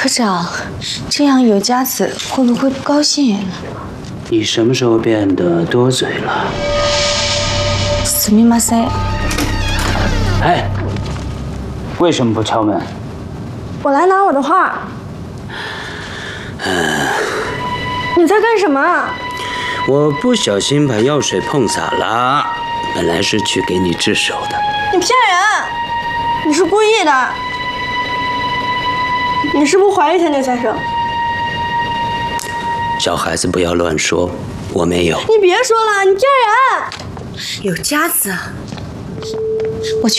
科长，这样有家子会不会不高兴？ 你什么时候变得多嘴了？ すみません。 哎，为什么不敲门？ 我来拿我的画。你在干什么？ 我不小心把药水碰洒了，本来是去给你治手的。 你骗人！你是故意的。你是不是怀疑天天先生？ 小孩子不要乱说，我没有。 你别说了，你骗人！ 有家子，我去。